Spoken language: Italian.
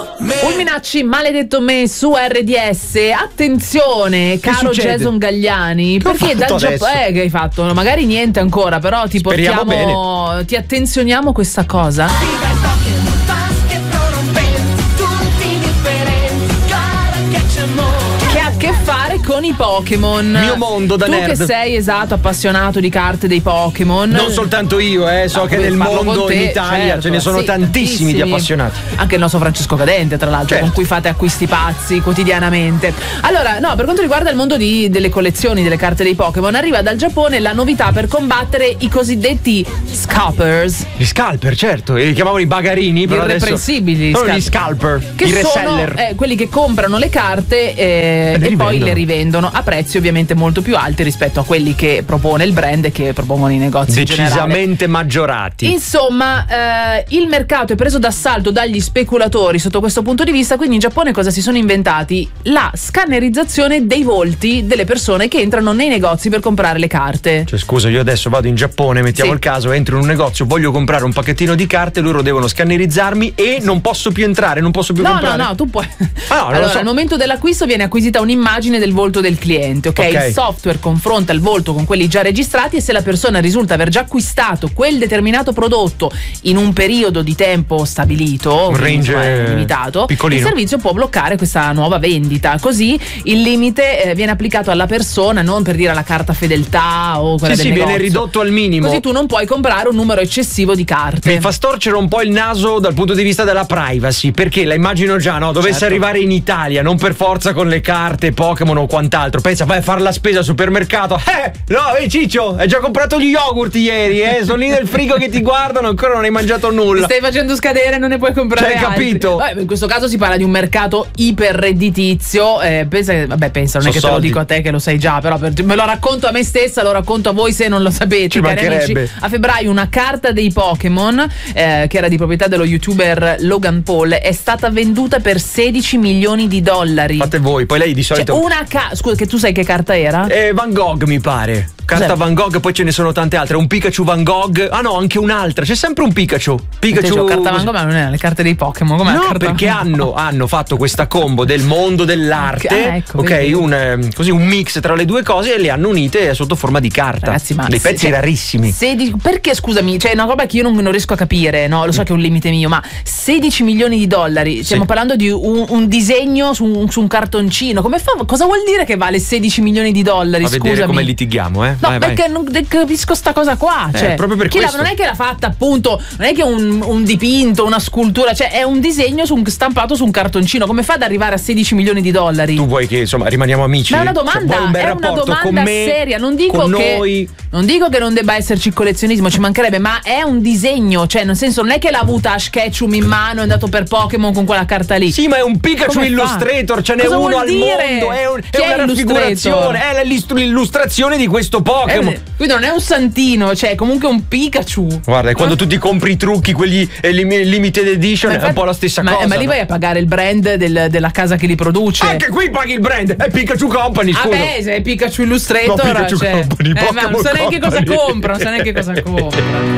Fulminacci, maledetto me su RDS. Attenzione, caro Jason Gagliani, perché dal Giappone che hai fatto? No, magari niente ancora, però ti portiamo, ti attenzioniamo questa cosa. Che ha a che fare con i Pokémon. Mio mondo da nerd. Tu che sei appassionato di carte dei Pokémon. Non soltanto io, so che nel mondo in Italia ce ne sono tantissimi di appassionati. Anche il nostro Francesco Cadente, tra l'altro, con cui fate acquisti pazzi quotidianamente. Allora, no, per quanto riguarda il mondo delle collezioni delle carte dei Pokémon, arriva dal Giappone la novità per combattere i cosiddetti scalpers. Gli scalper, certo, li chiamavano i bagarini, però irreprensibili. Sono gli scalper, che i reseller. Sono quelli che comprano le carte e poi le rivendono a prezzi ovviamente molto più alti rispetto a quelli che propone il brand e che propongono i negozi decisamente maggiorati. Insomma, il mercato è preso d'assalto dagli speculatori sotto questo punto di vista. Quindi in Giappone cosa si sono inventati? La scannerizzazione dei volti delle persone che entrano nei negozi per comprare le carte. Cioè, scusa, io adesso vado in Giappone, mettiamo il caso, entro in un negozio, voglio comprare un pacchettino di carte, loro devono scannerizzarmi e non posso più entrare, non posso più comprare. No, tu puoi. Allora, al momento dell'acquisto viene acquisita un'immagine del volto del cliente, ok? Il software confronta il volto con quelli già registrati e se la persona risulta aver già acquistato quel determinato prodotto in un periodo di tempo stabilito, un range limitato, piccolino, il servizio può bloccare questa nuova vendita. Così il limite viene applicato alla persona, non per dire alla carta fedeltà o quella del negozio. Viene ridotto al minimo. Così tu non puoi comprare un numero eccessivo di carte. Mi fa storcere un po' il naso dal punto di vista della privacy, perché la immagino già, no? Dovesse arrivare in Italia, non per forza con le carte Pokémon o quant'altro. Pensa, vai a fare la spesa al supermercato. Ciccio, hai già comprato gli yogurt ieri, sono lì nel frigo che ti guardano, ancora non hai mangiato nulla. Ti stai facendo scadere, non ne puoi comprare altri. Capito? In questo caso si parla di un mercato iperredditizio. Pensa, non è che soldi. te lo dico a te che lo sai già, però me lo racconto a me stessa, lo racconto a voi se non lo sapete. Ci mancherebbe. Amici, a febbraio una carta dei Pokémon che era di proprietà dello youtuber Logan Paul è stata venduta per $16 milioni. Fate voi, poi lei di solito scusa, che tu sai che carta era? Van Gogh mi pare. Carta Van Gogh, poi ce ne sono tante altre. Un Pikachu Van Gogh. Ah no, anche un'altra. C'è sempre un Pikachu. Carta Van Gogh, ma non è le carte dei Pokémon. Com'è? No, perché hanno fatto questa combo del mondo dell'arte. Un mix tra le due cose e le hanno unite sotto forma di carta. Ragazzi, ma dei pezzi rarissimi. Perché, scusami, c'è una roba che io non riesco a capire, no? Lo so che è un limite mio, ma $16 milioni. Stiamo parlando di un disegno su un cartoncino. Come fa? Cosa vuol dire che vale $16 milioni? A vedere come litighiamo, No, perché non capisco sta cosa qua. Cioè, proprio per questo. Non è che l'ha fatta, appunto, non è che un dipinto, una scultura, cioè è un disegno stampato su un cartoncino. Come fa ad arrivare a $16 milioni? Tu vuoi che, insomma, rimaniamo amici? Ma è una domanda, è una domanda seria. Non dico che non debba esserci collezionismo, ci mancherebbe, ma è un disegno, cioè nel senso non è che l'ha avuta a Sketchum in mano, è andato per Pokémon con quella carta lì. Sì, ma è un Pikachu Illustrator, ce n'è uno al mondo, è una raffigurazione, è l'illustrazione di questo Pokémon. Quindi non è un santino, cioè è comunque un Pikachu. Guarda, quando tu ti compri i trucchi, quelli limited edition, è un po' la stessa cosa. Ma lì vai a pagare il brand della casa che li produce. Anche qui paghi il brand, è Pikachu Company, scusa. Vabbè, se è Pikachu Illustrator, Pikachu Company, non sa neanche cosa compra,